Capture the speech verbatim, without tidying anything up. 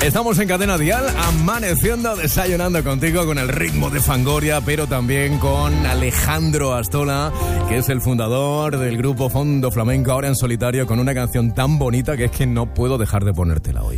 Estamos en Cadena Dial, amaneciendo, desayunando contigo con el ritmo de Fangoria, pero también con Alejandro Astola, que es el fundador del grupo Fondo Flamenco, ahora en solitario, con una canción tan bonita que es que no puedo dejar de ponértela hoy.